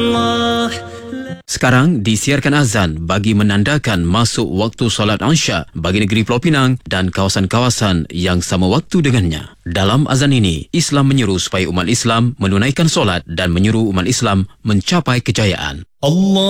Sekarang disiarkan azan bagi menandakan masuk waktu solat Isya bagi negeri Pulau Pinang dan kawasan-kawasan yang sama waktu dengannya. Dalam azan ini, Islam menyeru supaya umat Islam menunaikan solat dan menyuruh umat Islam mencapai kejayaan. Allah